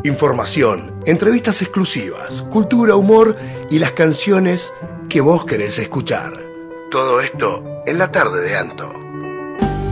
Información, entrevistas exclusivas, cultura, humor y las canciones que vos querés escuchar. Todo esto en la tarde de Anto.